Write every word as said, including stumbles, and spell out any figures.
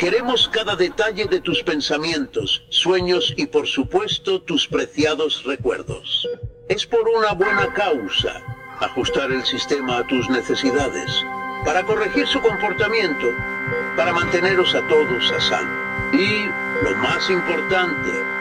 Queremos cada detalle de tus pensamientos, sueños y por supuesto tus preciados recuerdos. Es por una buena causa ajustar el sistema a tus necesidades, para corregir su comportamiento, para manteneros a todos a salvo. Y, lo más importante,